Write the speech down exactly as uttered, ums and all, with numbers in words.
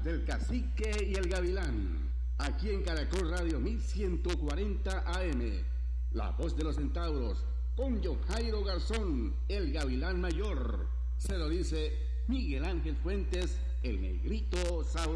del Cacique y el Gavilán, aquí en Caracol Radio mil ciento cuarenta A M. La voz de los centauros, con John Jairo Garzón, el Gavilán Mayor. Se lo dice Miguel Ángel Fuentes, el Negrito Saúl.